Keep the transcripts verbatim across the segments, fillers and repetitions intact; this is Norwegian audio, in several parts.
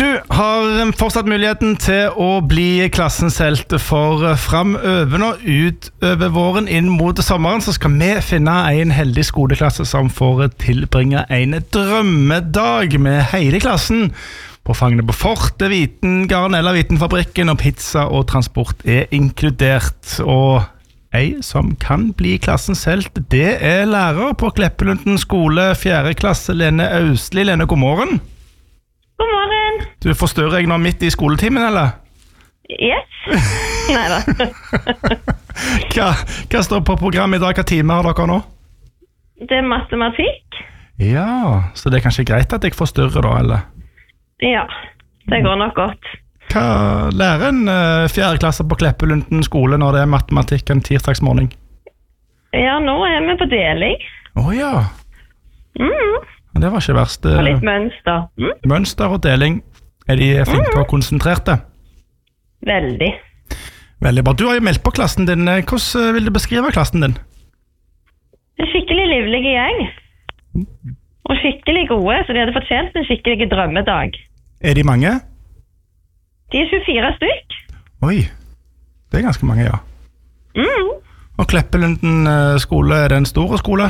Du har fortsatt muligheten til å bli klassens helt, for fremover nå utover våren inn mot sommeren så skal vi finne en heldig skoleklasse som får tilbringe en drømmedag med hele klassen på fangene på Forte, Vitengarden eller Vitenfabrikken, og pizza og transport er inkludert. Og ei som kan bli klassens helt, det er lærer på Kleppelunden skole, fjerde klasse, Lene Austli. Lene, god morgen. God morgen. Du forstørrer jeg nå midt i skoletimen, eller? Yes. Neida. hva, hva står på programmet i dag? Hva time har dere nå? Det er matematikk. Ja, så det er kanskje greit at jeg forstørrer da, eller? Ja, det går nok godt. Hva lærer en uh, fjerde klasse på Kleppelunden skole når det er matematikk en tirsdagsmorgen? Ja, nå er vi på deling. Åh oh, ja. Mm. Det var ikke verst. Og litt mønster. Mm. Mønster og deling. Er de flinke og konsentrerte? Veldig. Veldig bra. Du har jo meldt på klassen din. Hvordan vil du beskrive klassen din? En skikkelig livlig gjeng. Og skikkelig gode, så de hadde fortjent en skikkelig drømmedag. Er de mange? De er tjuefire stykk. Oi, det er ganske mange, ja. Mm. Og Kleppelunden skole, er det en stor skole?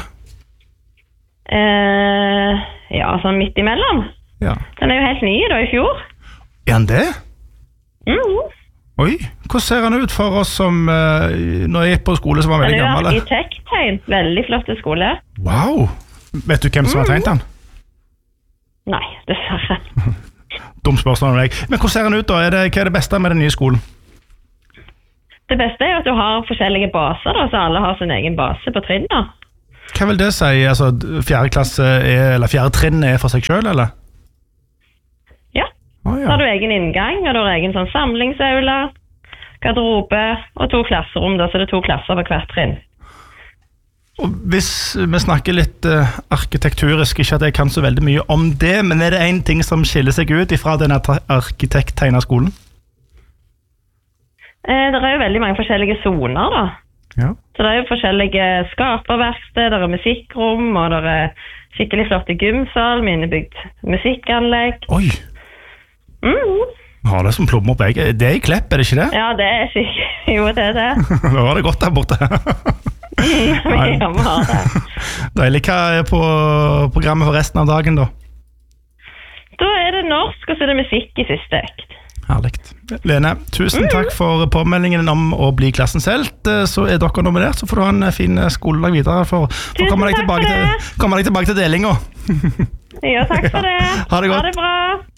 Eh, ja, sånn midt imellom. Ja. Den er jo helt ny da i fjor. Er han det? Mm. Oi, hvordan ser han ut for oss som uh, når jeg gikk på skole som var veldig gammel? Den er jo arkitekttegn, veldig flott skole. Wow, vet du hvem som har tegnet han? Nei, dessverre. Dum spørsmål om deg. Men hvordan ser han ut da? Er det, hva er det beste med den nye skolen? Det beste er jo at du har forskjellige baser da, så alle har sin egen base på trinnet. Hva vil det si? Altså, fjerde klasse er, eller fjerde trinn er for seg selv, eller? Ja. Oh, ja. Så har du egen inngang, og du har egen sånn samlingsaula, garderobe og to klasserom, da, så det er to klasser på hvert trinn. Og hvis vi snakker litt uh, arkitekturisk, ikke at jeg kan så veldig mye om det, men er det en ting som skiller seg ut ifra denne arkitekttegnet skolen? Eh, det er jo veldig mange forskjellige zoner da. Ja. Så det er jo forskjellige skaperverksted, det er musikkrom, og det er skikkelig flotte gymsal, med innebygd musikkanlegg. Oi! Mm. Har det som plommer på egget. Det er i Klepp, er det ikke det? Ja, det er skikkelig. Jo, det er det. Da var det godt der borte. Ja, vi har det. Deilig. Hva er på programmet for resten av dagen da? Da er det norsk, og så er det musikk i siste økt. Herligt. Lene, tusen takk for påmeldingen om å bli klassens helt. Så er dere nominert, så får du ha en fin skoledag videre for, for å komme deg tilbake til, komme deg tilbake til delinga. Ja, takk for det. Ha det godt. Ha det bra.